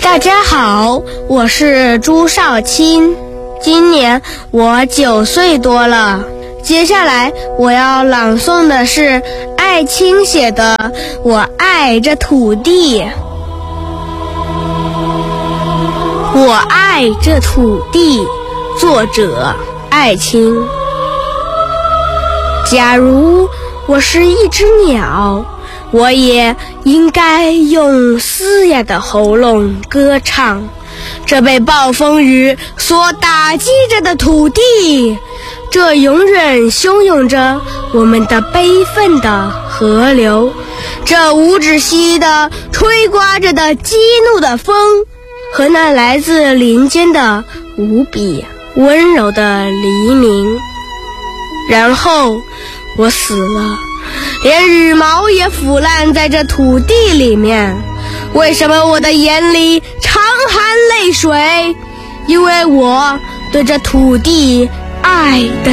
大家好，我是朱少卿，今年我9岁多了。接下来我要朗诵的是艾青写的《我爱这土地》。我爱这土地，作者艾青。假如我是一只鸟，我也应该用嘶哑的喉咙歌唱这被暴风雨所打击着的土地，这永远汹涌着我们的悲愤的河流，这无止息的吹刮着的激怒的风，和那来自林间的无比温柔的黎明。然后我死了，连羽毛也腐烂在这土地里面。为什么我的眼里常含泪水？因为我对这土地爱的